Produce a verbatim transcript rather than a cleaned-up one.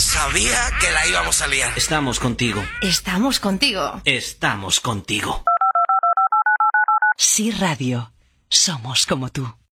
Sabía que la íbamos a liar. Estamos contigo. Estamos contigo. Estamos contigo. Sí Radio. Somos como tú.